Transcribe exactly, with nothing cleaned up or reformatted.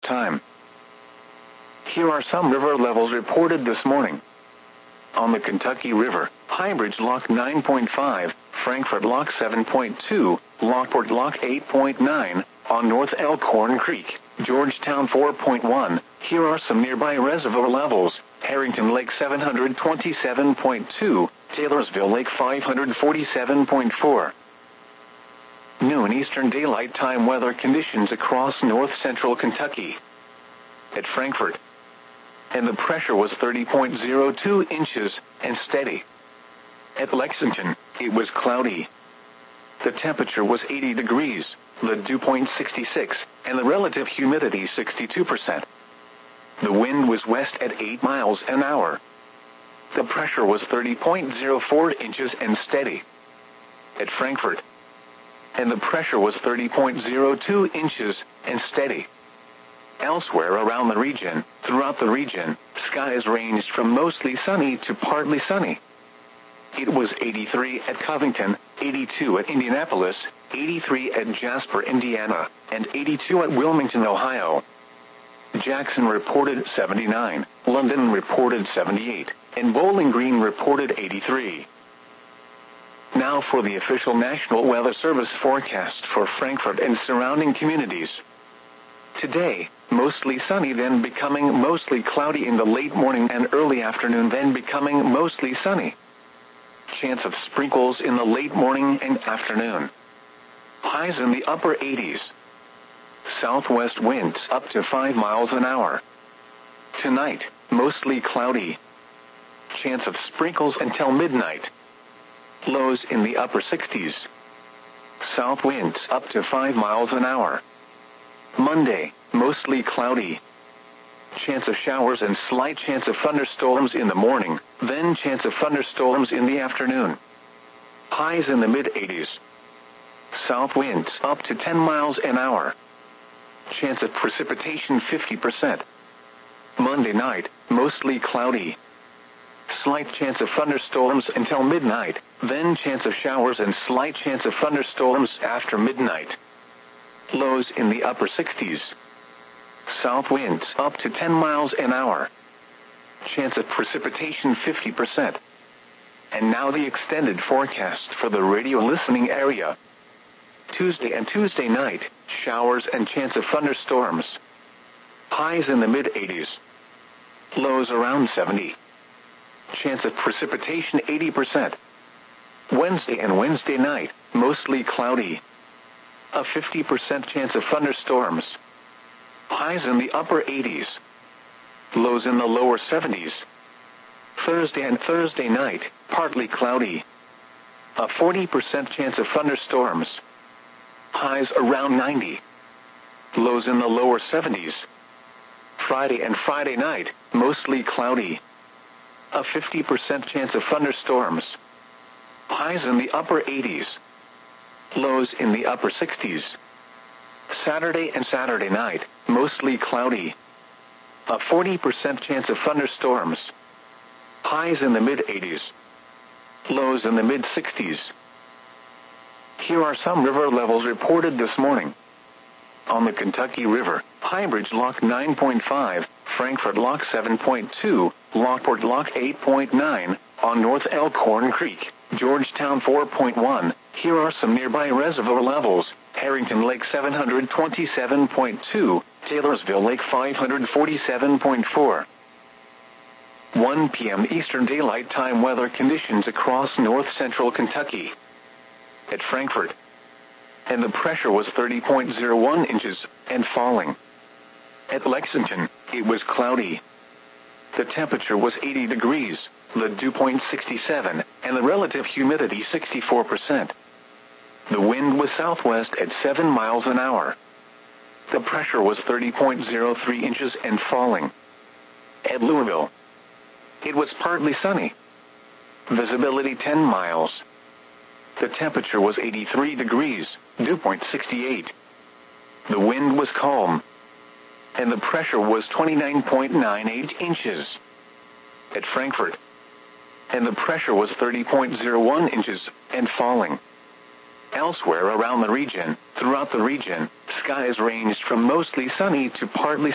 time. Here are some river levels reported this morning. On the Kentucky River, Highbridge Lock nine point five, Frankfort Lock seven point two, Lockport Lock eight point nine, on North Elkhorn Creek, Georgetown four point one. Here are some nearby reservoir levels: Harrington Lake seven hundred twenty-seven point two, Taylorsville Lake five hundred forty-seven point four. Noon Eastern Daylight Time weather conditions across north-central Kentucky. At Frankfort, and the pressure was thirty point zero two inches and steady. At Lexington, it was cloudy. The temperature was eighty degrees, the dew point sixty-six, and the relative humidity sixty-two percent. The wind was west at eight miles an hour. The pressure was thirty point zero four inches and steady. At Frankfort, and the pressure was thirty point zero two inches and steady. Elsewhere around the region, throughout the region, skies ranged from mostly sunny to partly sunny. It was eighty-three at Covington, eighty-two at Indianapolis, eighty-three at Jasper, Indiana, and eighty-two at Wilmington, Ohio. Jackson reported seventy-nine, London reported seventy-eight, and Bowling Green reported eighty-three. Now for the official National Weather Service forecast for Frankfort and surrounding communities. Today, mostly sunny, then becoming mostly cloudy in the late morning and early afternoon, then becoming mostly sunny. Chance of sprinkles in the late morning and afternoon. Highs in the upper eighties. Southwest winds up to five miles an hour. Tonight, mostly cloudy. Chance of sprinkles until midnight. Lows in the upper sixties. South winds up to five miles an hour. Monday, mostly cloudy. Chance of showers and slight chance of thunderstorms in the morning, then chance of thunderstorms in the afternoon. Highs in the mid-eighties. South winds up to ten miles an hour. Chance of precipitation fifty percent. Monday night, mostly cloudy. Slight chance of thunderstorms until midnight, then chance of showers and slight chance of thunderstorms after midnight. Lows in the upper sixties. South winds up to ten miles an hour. Chance of precipitation fifty percent. And now the extended forecast for the radio listening area. Tuesday and Tuesday night, showers and chance of thunderstorms. Highs in the mid-eighties. Lows around seventy. Chance of precipitation eighty percent. Wednesday and Wednesday night, mostly cloudy. A fifty percent chance of thunderstorms. Highs in the upper eighties. Lows in the lower seventies. Thursday and Thursday night, partly cloudy. A forty percent chance of thunderstorms. Highs around ninety. Lows in the lower seventies. Friday and Friday night, mostly cloudy. A fifty percent chance of thunderstorms. Highs in the upper eighties. Lows in the upper sixties. Saturday and Saturday night, mostly cloudy. A forty percent chance of thunderstorms. Highs in the mid-eighties. Lows in the mid-sixties. Here are some river levels reported this morning. On the Kentucky River, Highbridge Lock nine point five, Frankfort Lock seven point two, Lockport Lock eight point nine, on North Elkhorn Creek, Georgetown four point one. Here are some nearby reservoir levels: Harrington Lake seven hundred twenty-seven point two, Taylorsville Lake five hundred forty-seven point four. one p.m. Eastern Daylight Time weather conditions across north-central Kentucky. At Frankfort, and the pressure was thirty point zero one inches and falling. At Lexington, it was cloudy. The temperature was eighty degrees, the dew point sixty-seven, and the relative humidity sixty-four percent. The wind was southwest at seven miles an hour. The pressure was thirty point zero three inches and falling. At Louisville, it was partly sunny. Visibility ten miles. The temperature was eighty-three degrees, dew point sixty-eight. The wind was calm. And the pressure was twenty-nine point nine eight inches. At Frankfort, and the pressure was thirty point zero one inches and falling. Elsewhere around the region, throughout the region, skies ranged from mostly sunny to partly